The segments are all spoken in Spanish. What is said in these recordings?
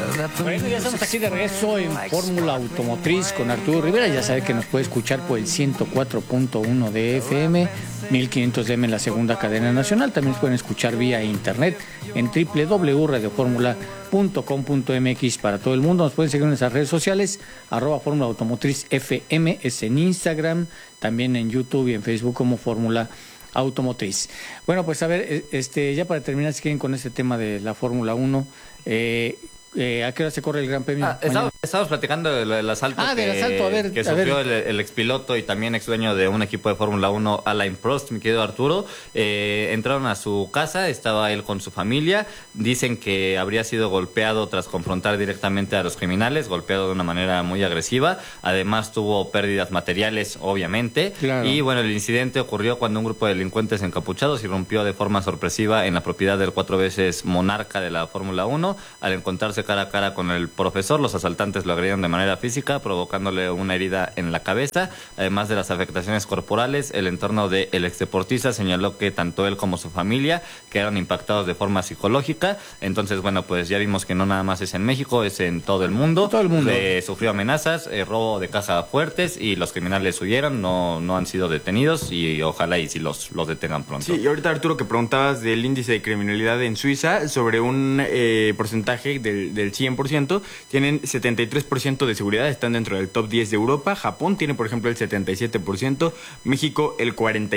Bueno, ya estamos aquí de regreso en Fórmula Automotriz con Arturo Rivera. Ya sabe que nos puede escuchar por el 104.1 de FM, 1500 de M en la segunda cadena nacional. También pueden escuchar vía internet en www.radioformula.com.mx para todo el mundo. Nos pueden seguir en nuestras redes sociales, @Fórmula Automotriz FM, es en Instagram, también en YouTube y en Facebook como Fórmula Automotriz. Bueno, pues a ver, ya para terminar, si quieren con este tema de la Fórmula 1, ¿a qué hora se corre el Gran Premio? Estábamos platicando del asalto, del asalto, que sufrió el expiloto y también ex dueño de un equipo de Fórmula 1, Alain Prost, mi querido Arturo. Entraron a su casa, estaba él con su familia. Dicen que habría sido golpeado tras confrontar directamente a los criminales, golpeado de una manera muy agresiva. Además tuvo pérdidas materiales, obviamente. Claro. Y bueno, el incidente ocurrió cuando un grupo de delincuentes encapuchados irrumpió de forma sorpresiva en la propiedad del 4 veces monarca de la Fórmula 1. Al encontrarse cara a cara con el profesor, los asaltantes lo agredieron de manera física, provocándole una herida en la cabeza. Además de las afectaciones corporales, el entorno del exdeportista señaló que tanto él como su familia quedaron impactados de forma psicológica. Entonces, bueno, pues ya vimos que no nada más es en México, es en todo el mundo. Todo el mundo. Sufrió amenazas, robo de caja fuertes y los criminales huyeron, no han sido detenidos y ojalá y si los detengan pronto. Sí, y ahorita Arturo que preguntabas del índice de criminalidad en Suiza, sobre un porcentaje del 100%, tienen 73% de seguridad, están dentro del top 10 de Europa. Japón tiene, por ejemplo, el 77%, México el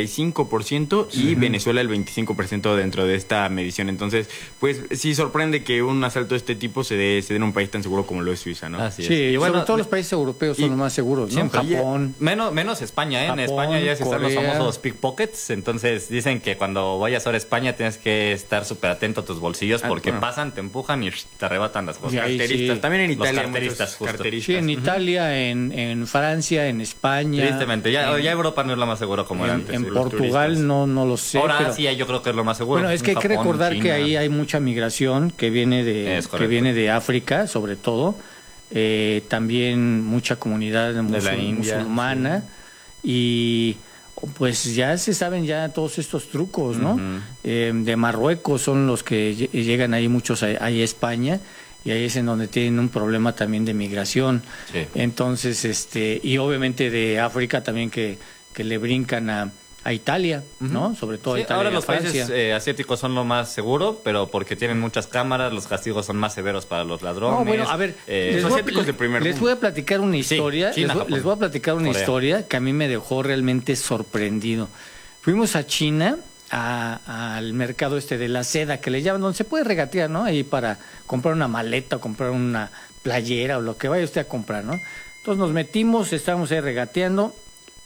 45% y Venezuela el 25% dentro de esta medición. Entonces, pues sí sorprende que un asalto de este tipo se dé en un país tan seguro como lo es Suiza, ¿no? Así es. Sí, y bueno, sobre todo los países europeos son los más seguros, ¿no? Japón. Menos España, ¿eh? Japón, en España ya se están los Corea. famosos pickpockets, entonces dicen que cuando vayas ahora a España tienes que estar súper atento a tus bolsillos porque pasan, te empujan y te arrebatan las cosas. Carteristas, también en Italia. Los carteristas, justo. Sí, en Italia, en Francia, en España. Tristemente, ya Europa no es lo más seguro como era antes. En Portugal no lo sé. Ahora pero, sí, yo creo que es lo más seguro. Bueno, es que hay que Japón, recordar China. que ahí hay mucha migración que viene de África, sobre todo. También mucha comunidad de la India, musulmana. Sí. Y pues ya se saben ya todos estos trucos, ¿no? De Marruecos son los que llegan ahí muchos ahí a España. Y ahí es en donde tienen un problema también de migración. Sí. Entonces, y obviamente de África también que le brincan a Italia, ¿no? Sobre todo a Italia. Ahora y a los Francia. países asiáticos son lo más seguro, pero porque tienen muchas cámaras, los castigos son más severos para los ladrones. No, bueno, a ver, les voy a platicar una historia. Sí, China, les voy a platicar una historia que a mí me dejó realmente sorprendido. Fuimos a China, al mercado de la seda, que le llaman, donde se puede regatear, ¿no? Ahí para comprar una maleta o comprar una playera o lo que vaya usted a comprar, ¿no? Entonces nos metimos, estábamos ahí regateando,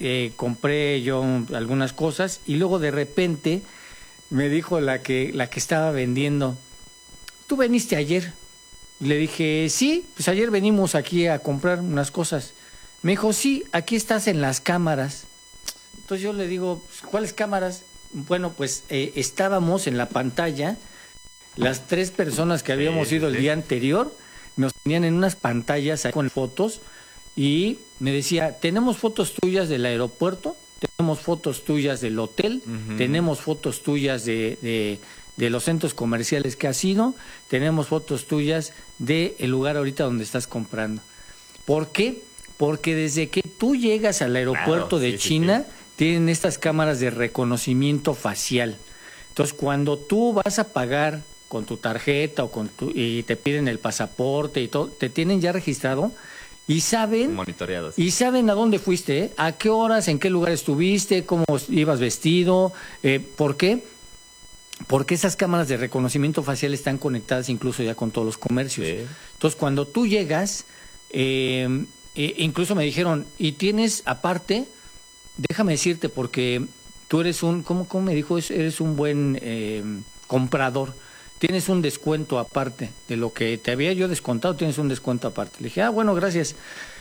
compré yo algunas cosas y luego de repente me dijo la que estaba vendiendo, ¿tú veniste ayer? Y le dije, sí, pues ayer venimos aquí a comprar unas cosas. Me dijo, sí, aquí estás en las cámaras. Entonces yo le digo, ¿cuáles cámaras? Bueno, pues estábamos en la pantalla, las 3 personas que habíamos ido el día anterior, nos tenían en unas pantallas ahí con fotos y me decía, tenemos fotos tuyas del aeropuerto, tenemos fotos tuyas del hotel, tenemos fotos tuyas de los centros comerciales que has ido, tenemos fotos tuyas del lugar ahorita donde estás comprando. ¿Por qué? Porque desde que tú llegas al aeropuerto de China, tienen estas cámaras de reconocimiento facial. Entonces, cuando tú vas a pagar con tu tarjeta o y te piden el pasaporte y todo, te tienen ya registrado y saben monitoreados. Y saben a dónde fuiste, a qué horas, en qué lugar estuviste, cómo ibas vestido. ¿Por qué? Porque esas cámaras de reconocimiento facial están conectadas incluso ya con todos los comercios. Sí. Entonces, cuando tú llegas, incluso me dijeron, y tienes aparte, déjame decirte, porque tú eres ¿cómo me dijo? Eres un buen comprador. Tienes un descuento aparte de lo que te había yo descontado, tienes un descuento aparte. Le dije, bueno, gracias.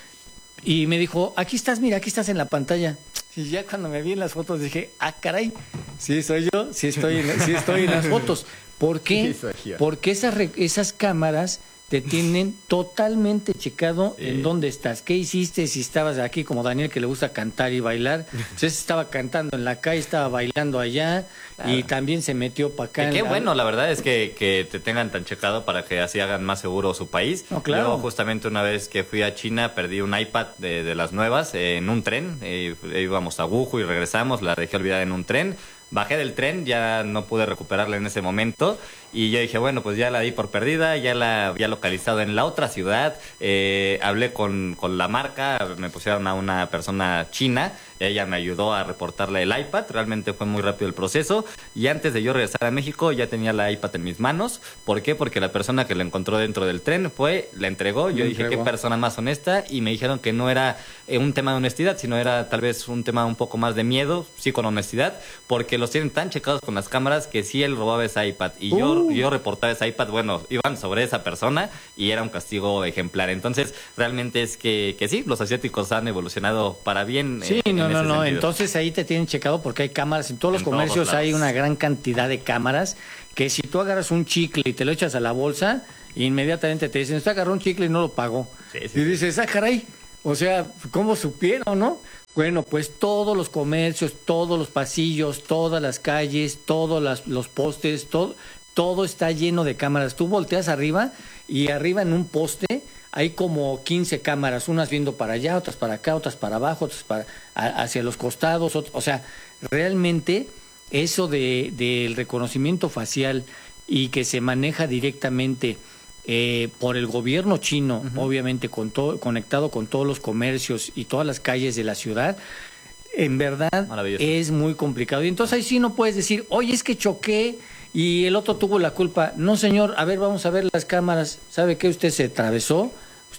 Y me dijo, aquí estás, mira, aquí estás en la pantalla. Y ya cuando me vi en las fotos dije, caray, sí soy yo, sí estoy en las fotos. ¿Por qué? Porque esas cámaras te tienen totalmente checado Sí. en dónde estás, qué hiciste, si estabas aquí como Daniel que le gusta cantar y bailar, entonces estaba cantando en la calle, estaba bailando allá y también se metió para acá. Y qué en la- bueno, la verdad es que te tengan tan checado para que así hagan más seguro su país. No, claro. Yo justamente una vez que fui a China perdí un iPad de las nuevas en un tren. Íbamos a Wuhu y regresamos, la dejé olvidada en un tren. Bajé del tren, ya no pude recuperarla en ese momento y yo dije, bueno, pues ya la di por perdida, ya la había localizado en la otra ciudad, hablé con la marca, me pusieron a una persona china, ella me ayudó a reportarle el iPad, realmente fue muy rápido el proceso y antes de yo regresar a México ya tenía la iPad en mis manos. ¿Por qué? Porque la persona que la encontró dentro del tren la entregó, yo La dije, entregó. qué persona más honesta y me dijeron que no era un tema de honestidad, sino era tal vez un tema un poco más de miedo, sí con honestidad, porque los tienen tan checados con las cámaras que si él robaba ese iPad y yo reportaba ese iPad, bueno, iban sobre esa persona y era un castigo ejemplar. Entonces, realmente es que sí, los asiáticos han evolucionado para bien. Sí, en no, ese sentido. entonces ahí te tienen checado porque hay cámaras, en todos los En todos comercios hay lados. una gran cantidad de cámaras que si tú agarras un chicle y te lo echas a la bolsa, inmediatamente te dicen, usted agarró un chicle y no lo pagó. Sí, sí, y sí. dices, caray, o sea, ¿cómo supieron, no? Bueno, pues todos los comercios, todos los pasillos, todas las calles, todos los postes, todo está lleno de cámaras. Tú volteas arriba y arriba en un poste hay como 15 cámaras, unas viendo para allá, otras para acá, otras para abajo, otras hacia los costados. O sea, realmente eso del reconocimiento facial y que se maneja directamente por el gobierno chino, obviamente conectado con todos los comercios y todas las calles de la ciudad, en verdad Maravilloso. es muy complicado. Y entonces ahí sí no puedes decir, oye, es que choqué y el otro tuvo la culpa. No, señor, a ver, vamos a ver las cámaras. ¿Sabe qué? Usted se atravesó,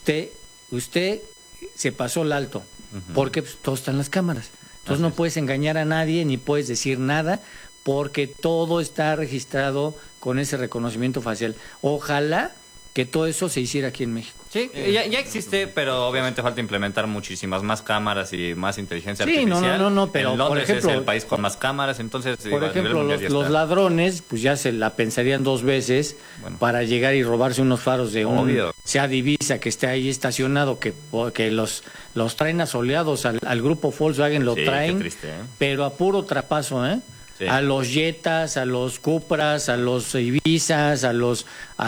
usted se pasó el alto, porque pues, todo está en las cámaras. Entonces no puedes engañar a nadie ni puedes decir nada porque todo está registrado con ese reconocimiento facial. Ojalá que todo eso se hiciera aquí en México. Sí, ya existe, pero obviamente falta implementar muchísimas más cámaras y más inteligencia Sí, no, artificial. no, pero, en por Londres ejemplo, es el país con más cámaras, entonces Por digo, a nivel ejemplo, mundial ya los está. ladrones, pues ya se la pensarían dos veces Bueno. para llegar y robarse unos faros de Obvio. sea divisa que esté ahí estacionado, que los traen asoleados al grupo Volkswagen, lo Sí, traen, qué triste, ¿eh? pero a puro trapazo, ¿eh? Sí. A los Jetas, a los Cupras, a los Ibizas, a los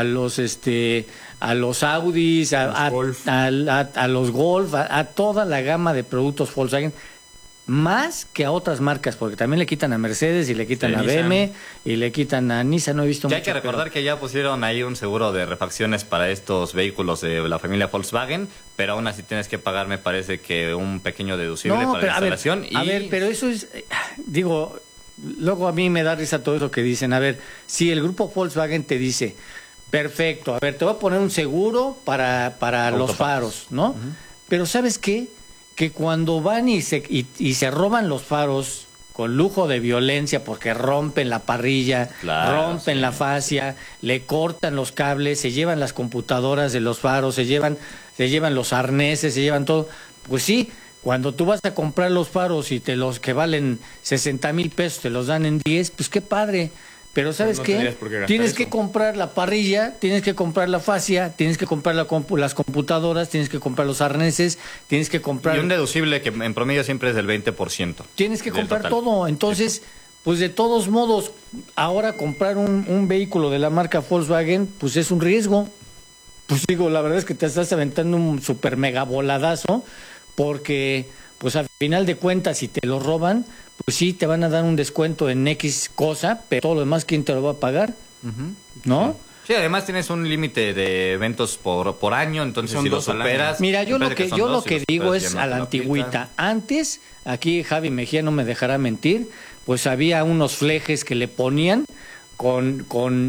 Audis, Golf. a los Golf, a toda la gama de productos Volkswagen, más que a otras marcas, porque también le quitan a Mercedes y le quitan Sí, a Nissan. BM y le quitan a Nissan, no he visto Ya mucho. hay que recordar que ya pusieron ahí un seguro de refacciones para estos vehículos de la familia Volkswagen, pero aún así tienes que pagar, me parece que un pequeño deducible para la instalación. A ver, pero eso es, digo, luego a mí me da risa todo eso que dicen. A ver, si el grupo Volkswagen te dice, perfecto, a ver, te voy a poner un seguro para los Autopartes. faros, ¿no? Pero ¿sabes qué? Que cuando van y se roban los faros con lujo de violencia porque rompen la parrilla, Claro, rompen sí. la fascia, le cortan los cables, se llevan las computadoras de los faros, se llevan los arneses, se llevan todo. Pues sí, cuando tú vas a comprar los faros y los que valen 60,000 pesos te los dan en 10, pues qué padre. Pero ¿sabes no qué? tendrías por qué gastar Tienes eso. que comprar la parrilla, tienes que comprar la fascia, tienes que comprar las computadoras, tienes que comprar los arneses, tienes que comprar... Y un deducible que en promedio siempre es del 20%. Tienes que del comprar total. todo. Entonces, pues de todos modos, ahora comprar un vehículo de la marca Volkswagen, pues es un riesgo. Pues digo, la verdad es que te estás aventando un super mega voladazo, porque pues al final de cuentas, si te lo roban, pues sí, te van a dar un descuento en X cosa, pero todo lo demás, ¿quién te lo va a pagar? ¿No? Sí, además tienes un límite de eventos por año, entonces Son si lo 2 al año. superas... Mira, yo me lo parece que son yo dos, lo si que lo digo superas es ya no a te la lo aplican. antigüita. Antes, aquí Javi Mejía no me dejará mentir, pues había unos flejes que le ponían con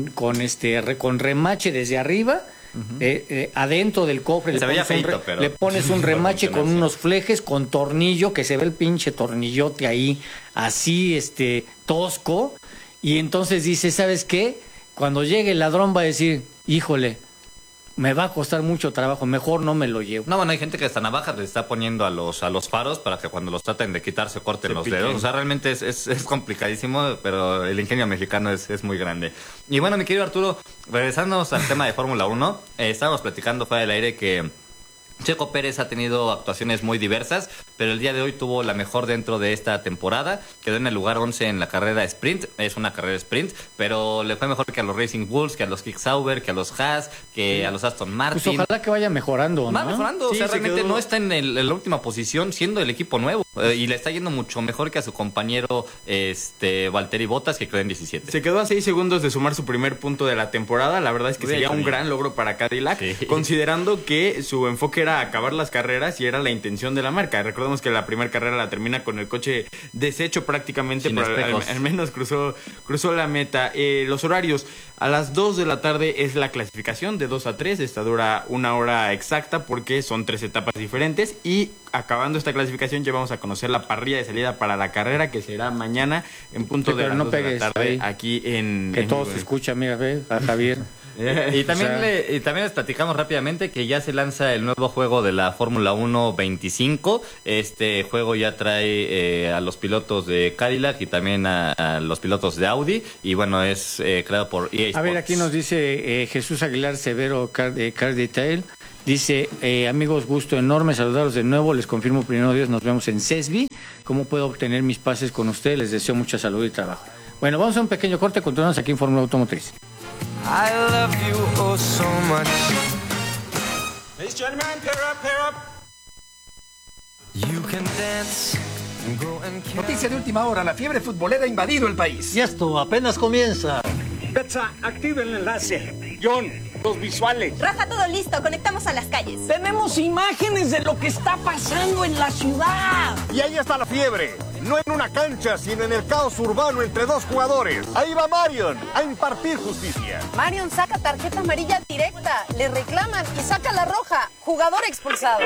remache desde arriba, adentro del cofre Se veía feito, pero- le pones un Para remache con funcionar, sí. unos flejes con tornillo, que se ve el pinche tornillote ahí, así tosco, y entonces dice, ¿sabes qué? Cuando llegue el ladrón va a decir, híjole, me va a costar mucho trabajo, mejor no me lo llevo. No, bueno, hay gente que hasta navajas le está poniendo a los faros para que cuando los traten de quitar se corten Se los piquen. dedos. O sea, realmente es complicadísimo, pero el ingenio mexicano es muy grande. Y bueno, mi querido Arturo, regresándonos al tema de Fórmula 1, estábamos platicando fuera del aire que Checo Pérez ha tenido actuaciones muy diversas, pero el día de hoy tuvo la mejor dentro de esta temporada. Quedó en el lugar 11 en la carrera sprint. Es una carrera sprint, pero le fue mejor que a los Racing Bulls, que a los Kick Sauber, que a los Haas, que a los Aston Pues Martin. ojalá que vaya mejorando, ¿no? Va mejorando, Sí, o sea, se realmente quedó- no está en la última posición siendo el equipo nuevo. Y le está yendo mucho mejor que a su compañero Valtteri Bottas, que quedó en 17. Se quedó a 6 segundos de sumar su primer punto de la temporada. La verdad es que Bien, sería un bien. gran logro para Cadillac, Sí. considerando que su enfoque era acabar las carreras y era la intención de la marca. Recordemos que la primera carrera la termina con el coche deshecho prácticamente, Sin pero espejos. al menos cruzó la meta. Los horarios, a las 2 de la tarde es la clasificación de 2 a 3. Esta dura 1 hora exacta porque son 3 etapas diferentes. Y acabando esta clasificación ya vamos a conocer la parrilla de salida para la carrera, que será mañana en punto Sí, de pero las no 2 de la pegues tarde ahí. aquí en... Que en- todo se escucha, mira, ve, a Javier. Y también, O sea- y también les platicamos rápidamente que ya se lanza el nuevo juego de la Fórmula 1 25. Este juego ya trae a los pilotos de Cadillac y también a los pilotos de Audi. Y bueno, es creado por EA Sports. A ver, aquí nos dice Jesús Aguilar Severo Car Detail. Dice, amigos, gusto enorme saludarlos de nuevo. Les confirmo, primero Dios, nos vemos en CESBI. ¿Cómo puedo obtener mis pases con ustedes? Les deseo mucha salud y trabajo. Bueno, vamos a un pequeño corte. Continuamos aquí en Fórmula Automotriz. I love you oh so much. Ladies and gentlemen, pair up. You can dance and go and kill. Noticia de última hora, la fiebre futbolera ha invadido el país. Y esto apenas comienza. Betsa, activa el enlace. John, los visuales. Rafa, todo listo, conectamos a las calles. Tenemos imágenes de lo que está pasando en la ciudad. Y ahí está la fiebre. No en una cancha, sino en el caos urbano entre dos jugadores. Ahí va Marion a impartir justicia. Marion saca tarjeta amarilla directa, le reclaman y saca la roja. Jugador expulsado.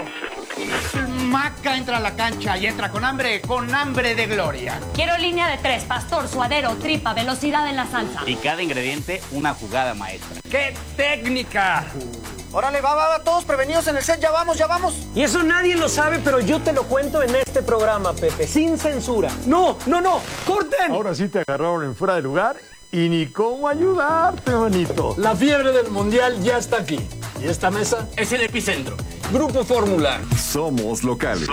Maca entra a la cancha y entra con hambre de gloria. Quiero línea de 3, pastor, suadero, tripa, velocidad en la salsa. Y cada ingrediente, una jugada maestra. ¡Qué técnica! Órale, va, todos prevenidos en el set, ya vamos. Y eso nadie lo sabe, pero yo te lo cuento en este programa, Pepe, sin censura. No, corten. Ahora sí te agarraron en fuera de lugar y ni cómo ayudarte, manito. La fiebre del mundial ya está aquí. Y esta mesa es el epicentro. Grupo Fórmula. Somos locales.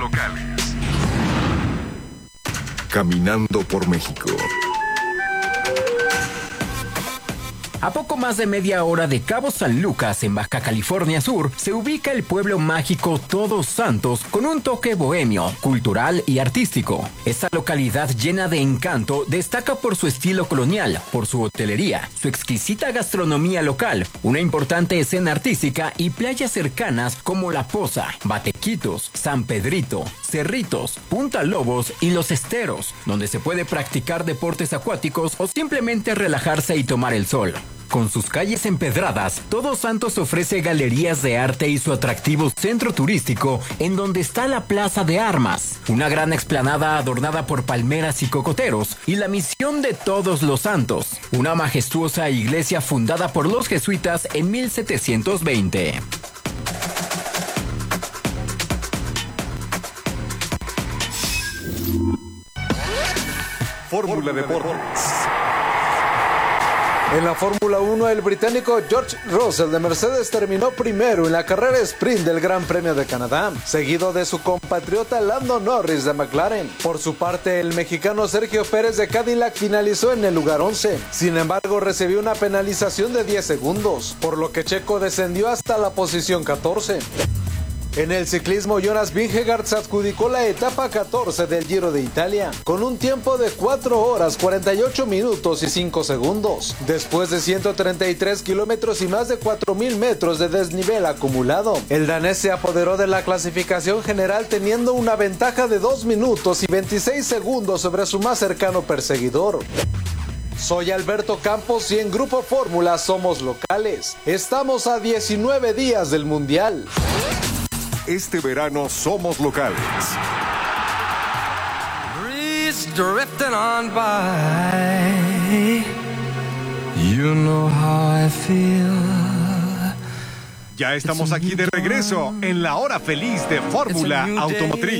Caminando por México. A poco más de media hora de Cabo San Lucas, en Baja California Sur, se ubica el pueblo mágico Todos Santos con un toque bohemio, cultural y artístico. Esta localidad llena de encanto destaca por su estilo colonial, por su hotelería, su exquisita gastronomía local, una importante escena artística y playas cercanas como La Poza, Batequitos, San Pedrito, Cerritos, Punta Lobos y Los Esteros, donde se puede practicar deportes acuáticos o simplemente relajarse y tomar el sol. Con sus calles empedradas, Todos Santos ofrece galerías de arte y su atractivo centro turístico, en donde está la Plaza de Armas, una gran explanada adornada por palmeras y cocoteros, y la Misión de Todos los Santos, una majestuosa iglesia fundada por los jesuitas en 1720. Fórmula Deportes. En la Fórmula 1, el británico George Russell de Mercedes terminó primero en la carrera sprint del Gran Premio de Canadá, seguido de su compatriota Lando Norris de McLaren. Por su parte, el mexicano Sergio Pérez de Cadillac finalizó en el lugar 11. Sin embargo, recibió una penalización de 10 segundos, por lo que Checo descendió hasta la posición 14. En el ciclismo, Jonas Vingegaard se adjudicó la etapa 14 del Giro de Italia, con un tiempo de 4 horas 48 minutos y 5 segundos, después de 133 kilómetros y más de 4.000 metros de desnivel acumulado. El danés se apoderó de la clasificación general teniendo una ventaja de 2 minutos y 26 segundos sobre su más cercano perseguidor. Soy Alberto Campos y en Grupo Fórmula somos locales. Estamos a 19 días del Mundial. Este verano somos locales. Breeze drifting on by. You know how I feel. Ya estamos aquí de regreso en la hora feliz de Fórmula Automotriz.